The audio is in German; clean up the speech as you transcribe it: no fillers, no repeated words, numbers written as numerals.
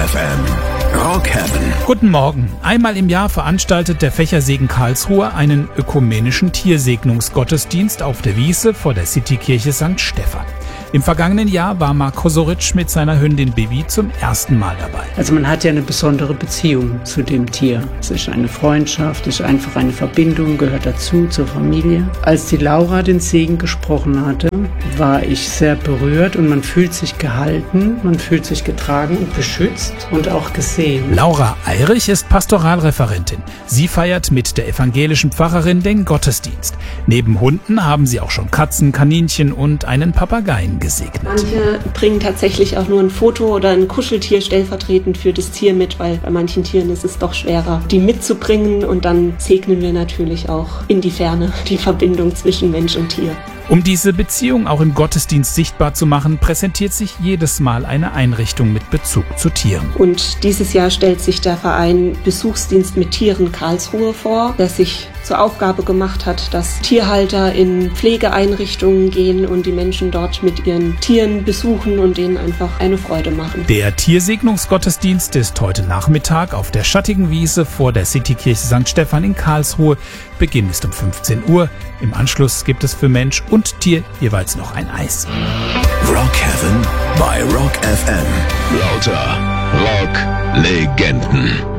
FM. Rock Heaven. Guten Morgen. Einmal im Jahr veranstaltet der Fächersegen Karlsruhe einen ökumenischen Tiersegnungsgottesdienst auf der Wiese vor der Citykirche St. Stephan. Im vergangenen Jahr war Mark Kosoritsch mit seiner Hündin Bibi zum ersten Mal dabei. Also man hat ja eine besondere Beziehung zu dem Tier. Es ist eine Freundschaft, es ist einfach eine Verbindung, gehört dazu, zur Familie. Als die Laura den Segen gesprochen hatte, war ich sehr berührt und man fühlt sich gehalten, man fühlt sich getragen und beschützt und auch gesehen. Laura Eirich ist Pastoralreferentin. Sie feiert mit der evangelischen Pfarrerin den Gottesdienst. Neben Hunden haben sie auch schon Katzen, Kaninchen und einen Papageien gesegnet. Manche bringen tatsächlich auch nur ein Foto oder ein Kuscheltier stellvertretend für das Tier mit, weil bei manchen Tieren ist es doch schwerer, die mitzubringen. Und dann segnen wir natürlich auch in die Ferne die Verbindung zwischen Mensch und Tier. Um diese Beziehung auch im Gottesdienst sichtbar zu machen, präsentiert sich jedes Mal eine Einrichtung mit Bezug zu Tieren. Und dieses Jahr stellt sich der Verein Besuchsdienst mit Tieren Karlsruhe vor, der sich zur Aufgabe gemacht hat, dass Tierhalter in Pflegeeinrichtungen gehen und die Menschen dort mit ihren Tieren besuchen und denen einfach eine Freude machen. Der Tiersegnungsgottesdienst ist heute Nachmittag auf der schattigen Wiese vor der Citykirche St. Stephan in Karlsruhe. Beginn ist um 15 Uhr. Im Anschluss gibt es für Mensch und Tier jeweils noch ein Eis. Rock Heaven bei Rock FM. Lauter Rock-Legenden.